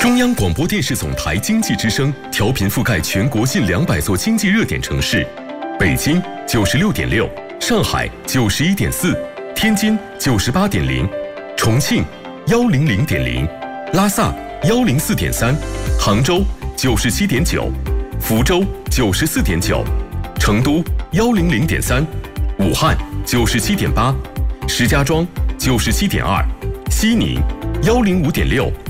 中央广播电视总台经济之声调频覆盖全国近200座经济热点城市，北京96.6，上海91.4，天津98.0，重庆100.0，拉萨104.3，杭州97.9，福州94.9，成都100.3，武汉97.8，石家庄97.2，西宁105.6。